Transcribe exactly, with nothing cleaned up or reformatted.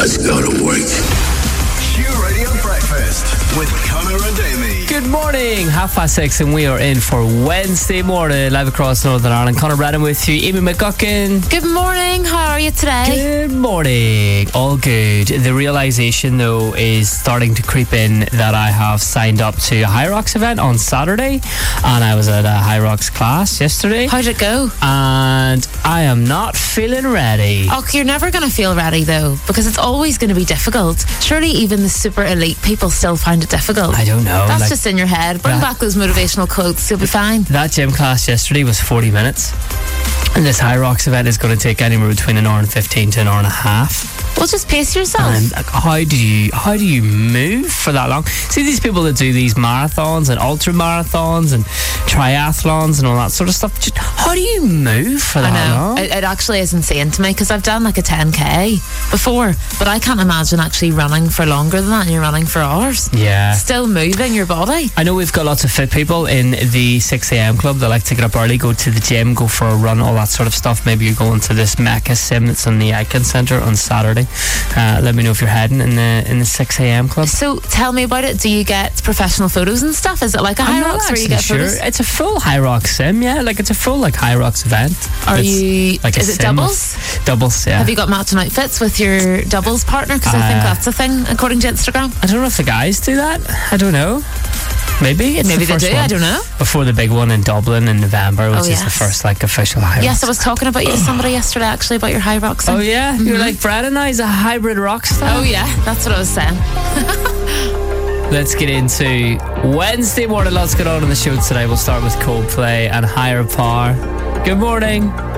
Let's go to work. Q Radio Breakfast with Connor and Amy. Good morning, half past six, and we are in for Wednesday morning, live across Northern Ireland. Connor Brennan with you, Amy McGuckin. Good morning, how are you today? Good morning, all good. The realisation, though, is starting to creep in that I have signed up to a High Rocks event on Saturday, and I was at a High Rocks class yesterday. How'd it go? And I am not feeling ready. Oh, you're never going to feel ready, though, because it's always going to be difficult. Surely even the super elite people still find it difficult. I don't know. That's like, just in your head. Bring that, back those motivational quotes. You'll be fine. That gym class yesterday was forty minutes. And this High Rocks event is going to take anywhere between an hour and fifteen to an hour and a half. Well, just pace yourself. And like, how do you how do you move for that long? See these people that do these marathons and ultra marathons and triathlons and all that sort of stuff. Just, how do you move for that I know. long? It, it actually is insane to me because I've done like a ten K before, but I can't imagine actually running for longer than that, and you're running for hours. Yeah. Still moving your body. I know we've got lots of fit people in the six a.m. club that like to get up early, go to the gym, go for a run, all that sort of stuff. Maybe you're going to this Mecca Sim that's in the Icon Centre on Saturday. Uh, let me know if you're heading in the in the six a.m. club. So tell me about it. Do you get professional photos and stuff? Is it like a High I'm Rocks not where you get sure. photos? It's a full High Rocks sim, yeah. Like it's a full like High Rocks event. Are it's you? Like a is it sim doubles? of- Doubles, yeah. Have you got matching outfits with your doubles partner? Because I think Uh, that's a thing according to Instagram. I don't know if the guys do that. I don't know. Maybe it's Maybe the they first do. one I don't know. Before the big one in Dublin in November, which Oh, is yes. the first like official High Rocks. Yes, I was talking about you to somebody yesterday actually about your High Rocks. Oh yeah, you're like Brad and I is a hybrid rock star. Oh yeah, that's what I was saying. Let's get into Wednesday morning. Lots going on in the show today. We'll start with Coldplay and Higher Power. Good morning.